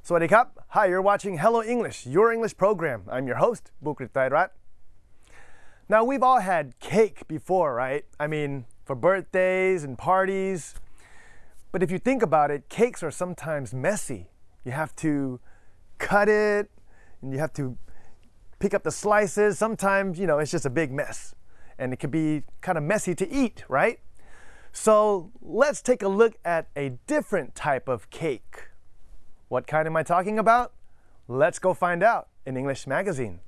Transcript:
Swadikap. Hi, you're watching Hello English, your English program. I'm your host, Bukrit Tairat. Now, we've all had cake before, right? I mean, for birthdays and parties. But if you think about it, cakes are sometimes messy. You have to cut it, and you have to pick up the slices. Sometimes, it's just a big mess. And it can be kind of messy to eat, right? So let's take a look at a different type of cake. What kind am I talking about? Let's go find out in English Magazine.